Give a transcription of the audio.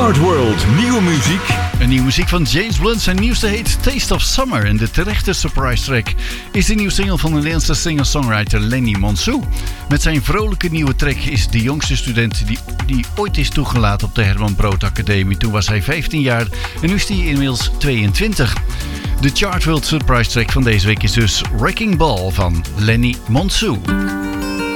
Chart World, nieuwe muziek. Een nieuwe muziek van James Blunt. Zijn nieuwste heet Taste of Summer. En de terechte surprise track is de nieuwe single van de Nederlandse singer-songwriter Lenny Monsou. Met zijn vrolijke nieuwe track is de jongste student die ooit is toegelaten op de Herman Brood Academie. Toen was hij 15 jaar en nu is hij inmiddels 22. De Chart World surprise track van deze week is dus Wrecking Ball van Lenny Monsou.